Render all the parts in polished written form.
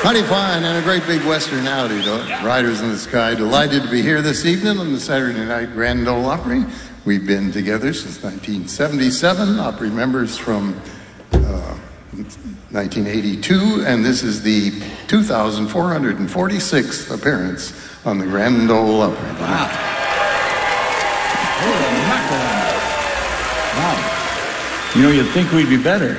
Mighty fine and a great big Western howdy, Riders in the Sky. Delighted to be here this evening on the Saturday Night Grand Ole Opry. We've been together since 1977, Opry members from 1982, and this is the 2,446th appearance on the Grand Ole Opry. Wow. Wow. You know, you'd think we'd be better.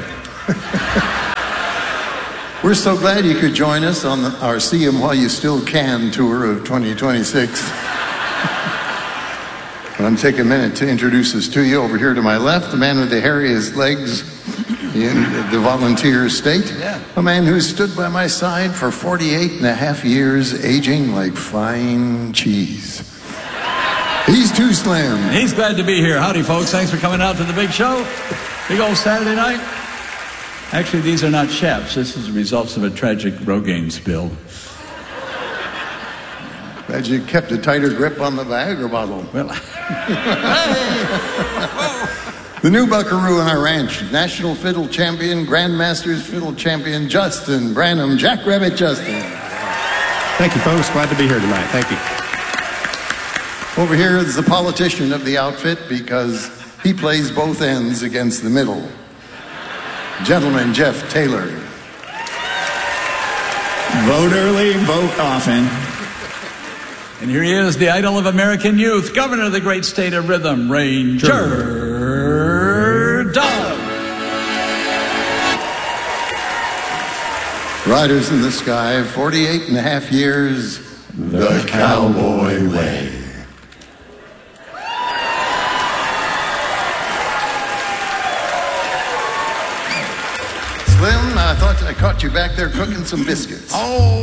We're so glad you could join us on our See 'Em While You Still Can tour of 2026. I'm going to take a minute to introduce this to you. Over here to my left, the man with the hairiest legs in the volunteer state. Yeah. A man who stood by my side for 48 and a half years, aging like fine cheese. He's Too Slim. He's glad to be here. Howdy, folks. Thanks for coming out to the big show. Big old Saturday night. Actually, these are not chefs. This is the results of a tragic Rogaine spill. Glad you kept a tighter grip on the Viagra bottle. Well, The new buckaroo on our ranch, National Fiddle Champion, Grandmasters Fiddle Champion, Justin Branham, Jackrabbit Justin. Thank you, folks. Glad to be here tonight. Thank you. Over here is the politician of the outfit because he plays both ends against the middle. Gentleman Jeff Taylor. Vote early, vote often. and here he is, the idol of American youth, governor of the great state of rhythm, Ranger Doug. Riders in the Sky, 48 and a half years, the cowboy way. Slim, I thought I caught you back there cooking some biscuits. Oh.